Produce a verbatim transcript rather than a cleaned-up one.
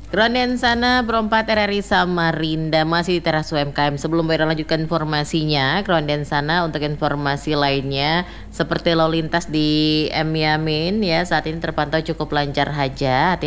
Gronden sana berempat R R I Samarinda masih di teras U M K M. Sebelum Mbak lanjutkan informasinya, Gronden sana untuk informasi lainnya seperti lalu lintas di M Yamin ya saat ini terpantau cukup lancar saja.